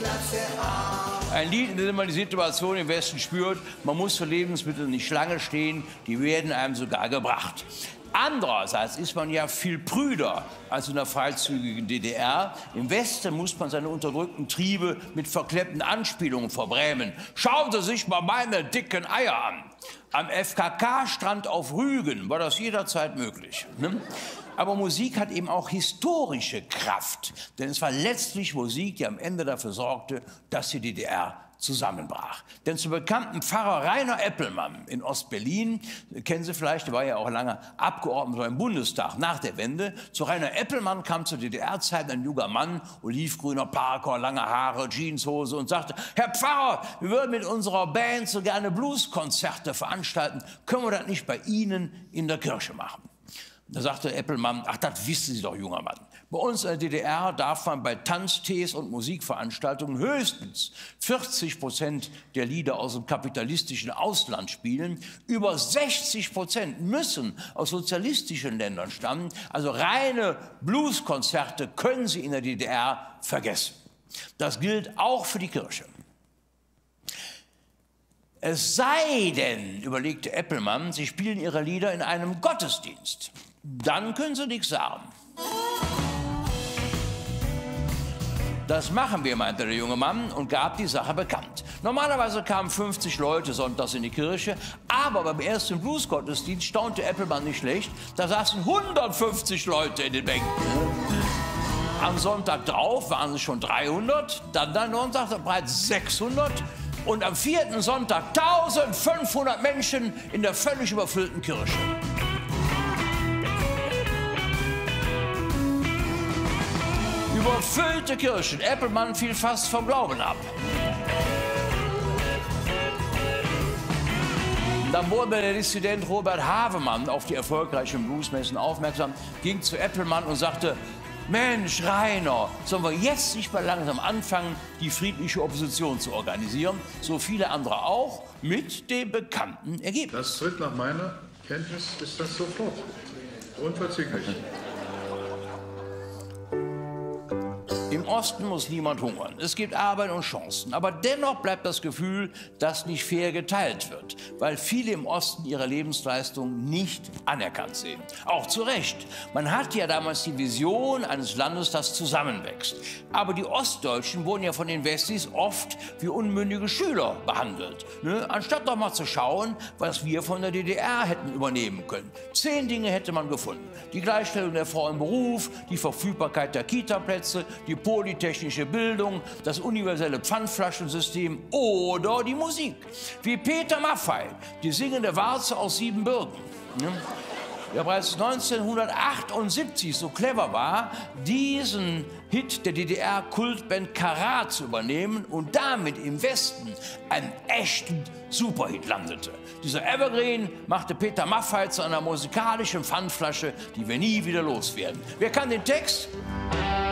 Ein Lied, in dem man die Situation im Westen spürt, man muss für Lebensmittel nicht Schlange stehen, die werden einem sogar gebracht. Andererseits ist man ja viel prüder als in der freizügigen DDR. Im Westen muss man seine unterdrückten Triebe mit verklemmten Anspielungen verbrämen. Schauen Sie sich mal meine dicken Eier an. Am FKK-Strand auf Rügen war das jederzeit möglich. Ne? Aber Musik hat eben auch historische Kraft. Denn es war letztlich Musik, die am Ende dafür sorgte, dass die DDR zusammenbrach. Denn zum bekannten Pfarrer Rainer Eppelmann in Ostberlin, kennen Sie vielleicht, der war ja auch lange Abgeordneter im Bundestag nach der Wende. Zu Rainer Eppelmann kam zur DDR-Zeit ein junger Mann, olivgrüner Parker, lange Haare, Jeanshose und sagte, Herr Pfarrer, wir würden mit unserer Band so gerne Blueskonzerte veranstalten. Können wir das nicht bei Ihnen in der Kirche machen? Da sagte Eppelmann, ach, das wissen Sie doch, junger Mann. Bei uns in der DDR darf man bei Tanztees und Musikveranstaltungen höchstens 40% der Lieder aus dem kapitalistischen Ausland spielen. Über 60% müssen aus sozialistischen Ländern stammen. Also reine Blueskonzerte können Sie in der DDR vergessen. Das gilt auch für die Kirche. Es sei denn, überlegte Eppelmann, Sie spielen Ihre Lieder in einem Gottesdienst. Dann können Sie nichts sagen. Das machen wir, meinte der junge Mann und gab die Sache bekannt. Normalerweise kamen 50 Leute sonntags in die Kirche, aber beim ersten Bluesgottesdienst staunte Eppelmann nicht schlecht. Da saßen 150 Leute in den Bänken. Am Sonntag drauf waren es schon 300, dann der Sonntag bereits 600 und am vierten Sonntag 1500 Menschen in der völlig überfüllten Kirche. Überfüllte Kirchen. Eppelmann fiel fast vom Glauben ab. Dann wurde der Dissident Robert Havemann auf die erfolgreichen Bluesmessen aufmerksam, ging zu Eppelmann und sagte, Mensch, Rainer, sollen wir jetzt nicht mal langsam anfangen, die friedliche Opposition zu organisieren? So viele andere auch, mit dem bekannten Ergebnis. Das tritt nach meiner Kenntnis, ist das sofort. Unverzüglich. Im Osten muss niemand hungern. Es gibt Arbeit und Chancen. Aber dennoch bleibt das Gefühl, dass nicht fair geteilt wird, weil viele im Osten ihre Lebensleistung nicht anerkannt sehen. Auch zu Recht. Man hatte ja damals die Vision eines Landes, das zusammenwächst. Aber die Ostdeutschen wurden ja von den Westis oft wie unmündige Schüler behandelt. Ne? Anstatt doch mal zu schauen, was wir von der DDR hätten übernehmen können. 10 Dinge hätte man gefunden. Die Gleichstellung der Frau im Beruf, die Verfügbarkeit der Kitaplätze, die polytechnische Bildung, das universelle Pfandflaschensystem oder die Musik. Wie Peter Maffay, die singende Warze aus Siebenbürgen. Der bereits 1978 so clever war, diesen Hit der DDR-Kultband Karat zu übernehmen und damit im Westen einen echten Superhit landete. Dieser Evergreen machte Peter Maffay zu einer musikalischen Pfandflasche, die wir nie wieder loswerden. Wer kann den Text?